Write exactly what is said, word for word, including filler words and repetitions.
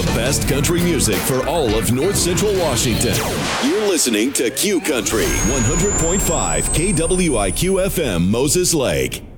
best country music for all of North Central Washington. You're listening to Q Country one hundred point five K W I Q F M Moses Lake.